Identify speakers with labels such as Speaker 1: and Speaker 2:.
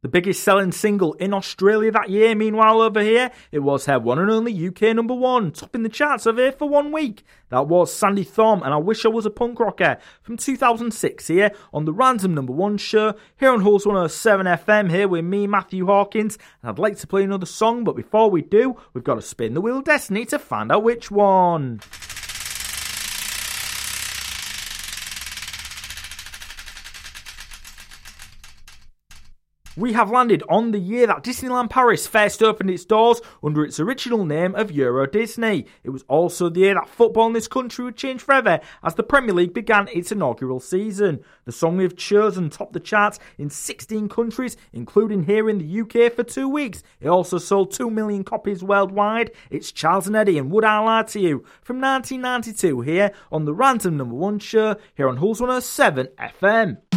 Speaker 1: The biggest selling single in Australia that year, meanwhile over here, it was her one and only UK number one, topping the charts over here for 1 week. That was Sandy Thom and I Wish I Was a Punk Rocker from 2006 here on the Random Number One show here on Hulls 107 FM here with me, Matthew Hawkins, and I'd like to play another song, but before we do, we've got to spin the Wheel of Destiny to find out which one. We have landed on the year that Disneyland Paris first opened its doors under its original name of Euro Disney. It was also the year that football in this country would change forever as the Premier League began its inaugural season. The song we've chosen topped the charts in 16 countries, including here in the UK for 2 weeks. It also sold 2 million copies worldwide. It's Charles and Eddie and Would I Lie to You from 1992 here on the Random Number One show here on Hulls 107 FM.